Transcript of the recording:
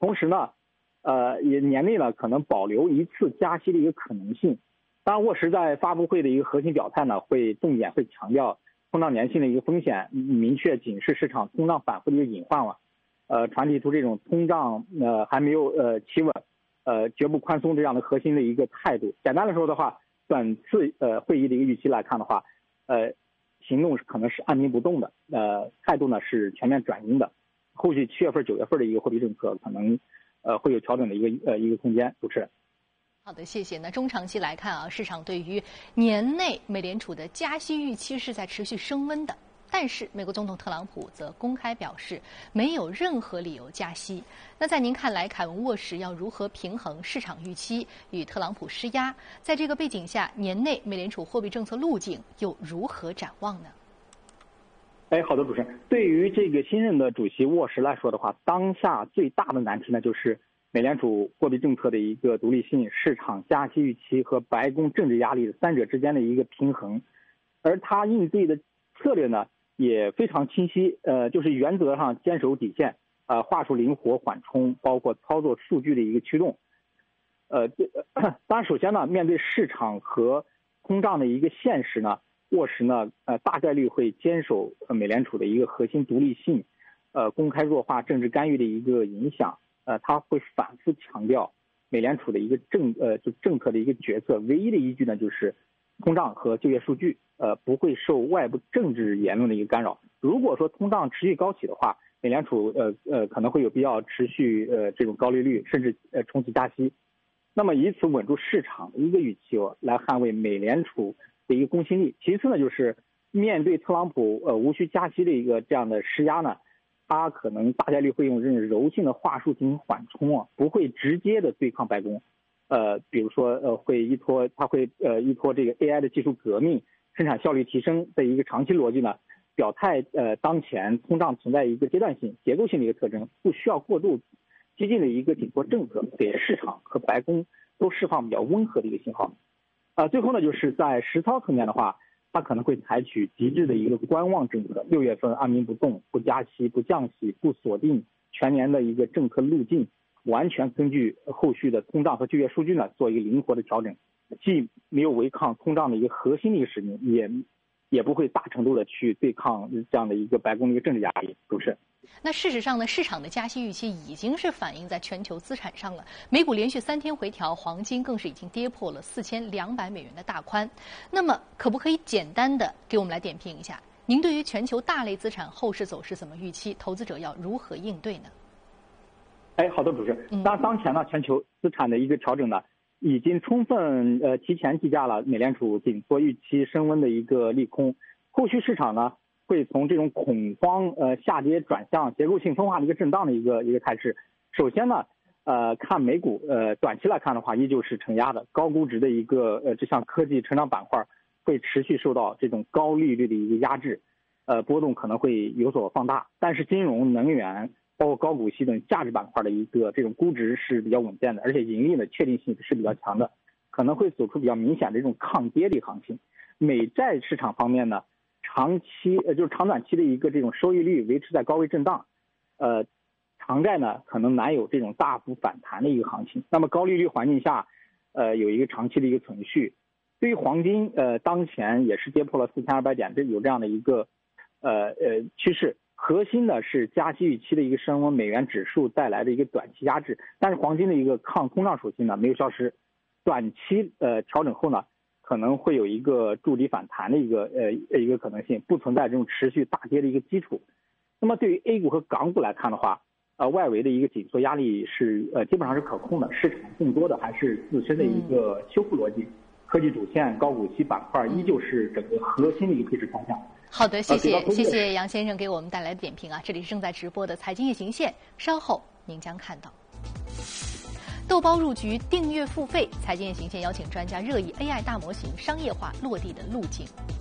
同时呢，也年内呢可能保留一次加息的一个可能性。当然，沃什在发布会的一个核心表态呢，重点会强调通胀粘性的一个风险，明确警示市场通胀反复的一个隐患了。传递出这种通胀还没有企稳，绝不宽松这样的核心的一个态度。简单的说的话，本次会议的一个预期来看的话，行动可能是按兵不动的，态度呢是全面转阴的。后续7月份、9月份的一个货币政策可能会有调整的一个空间。主持人。 好的，谢谢。那中长期来看啊，市场对于年内美联储的加息预期是在持续升温的。但是，美国总统特朗普则公开表示，没有任何理由加息。那在您看来，凯文沃什要如何平衡市场预期与特朗普施压？在这个背景下，年内美联储货币政策路径又如何展望呢？ 好的，主持人。对于这个新任的主席沃什来说的话，当下最大的难题呢，就是美联储货币政策的一个独立性、市场加息预期和白宫政治压力的三者之间的一个平衡。而他应对的策略呢，也非常清晰，就是原则上坚守底线，话术灵活缓冲，包括操作数据的一个驱动。当然，首先呢，面对市场和通胀的一个现实呢，沃什呢，大概率会坚守美联储的一个核心独立性，公开弱化政治干预的一个影响。他会反复强调美联储的一个政策的一个决策，唯一的依据呢就是通胀和就业数据，不会受外部政治言论的一个干扰。如果说通胀持续高企的话，美联储可能会有必要持续这种高利率，甚至重启加息。那么以此稳住市场的一个预期来捍卫美联储的一个公信力。其次呢，就是面对特朗普无需加息的一个这样的施压呢，他可能大概率会用这种柔性的话术进行缓冲不会直接的对抗白宫。比如说他会依托这个 AI 的技术革命、生产效率提升的一个长期逻辑呢，表态当前通胀存在一个阶段性、结构性的一个特征，不需要过度激进的一个紧缩政策，给市场和白宫都释放比较温和的一个信号。最后呢，就是在实操层面的话，他可能会采取极致的一个观望政策，6月份按兵不动，不加息、不降息、不锁定全年的一个政策路径，完全根据后续的通胀和就业数据呢做一个灵活的调整，既没有违抗通胀的一个核心的一个使命，也不会大程度的去对抗这样的一个白宫的一个政治压力。主持人。 那事实上呢，市场的加息预期已经是反映在全球资产上了。美股连续3天回调，黄金更是已经跌破了$4200的大宽。那么，可不可以简单的给我们来点评一下，您对于全球大类资产后市走势怎么预期？投资者要如何应对呢？ 好的，主持人。当前呢，全球资产的一个调整呢，已经充分提前计价了美联储紧缩预期升温的一个利空。后续市场呢，会从这种恐慌下跌转向结构性分化的一个震荡的一个态势。首先呢，看美股短期来看的话，依旧是承压的，高估值的一个这项科技成长板块会持续受到这种高利率的一个压制，波动可能会有所放大。但是金融、能源包括高股息等价值板块的一个这种估值是比较稳健的，而且盈利的确定性是比较强的，可能会走出比较明显的这种抗跌的行情。美债市场方面呢，就是长短期的一个这种收益率维持在高位震荡，长债呢可能难有这种大幅反弹的一个行情。那么高利率环境下，有一个长期的一个存续。对于黄金，当前也是跌破了4200点，有这样的一个趋势。核心呢是加息预期的一个升温，美元指数带来的一个短期压制，但是黄金的一个抗通胀属性呢没有消失，短期调整后呢，可能会有一个筑底反弹的一个可能性，不存在这种持续大跌的一个基础。那么对于 A 股和港股来看的话，外围的一个紧缩压力是基本上是可控的，市场更多的还是自身的一个修复逻辑。科技主线、高股息板块依旧是整个核心的一个配置方向。 好的，谢谢杨先生给我们带来的点评啊！这里是正在直播的财经夜行线，稍后您将看到。豆包入局，订阅付费，财经夜行线邀请专家热议 AI 大模型商业化落地的路径。